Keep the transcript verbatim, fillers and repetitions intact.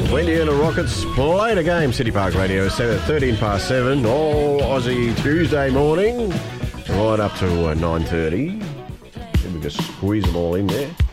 Indiana Rockets played a game. City Park Radio, thirteen past seven, all Aussie Tuesday morning, right up to uh, nine thirty. Then we just squeeze them all in there.